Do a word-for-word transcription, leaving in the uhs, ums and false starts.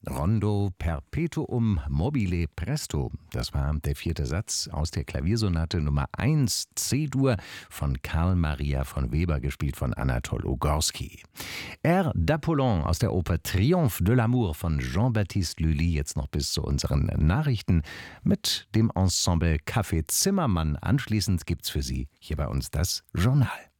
Rondo Perpetuum mobile presto. Das war der vierte Satz aus der Klaviersonate Nummer eins C-Dur von Karl Maria von Weber, gespielt von Anatol Ugorski. Air d'Apollon aus der Oper Triomphe de l'amour von Jean-Baptiste Lully, jetzt noch bis zu unseren Nachrichten mit dem Ensemble Café Zimmermann. Anschließend gibt's für Sie hier bei uns das Journal.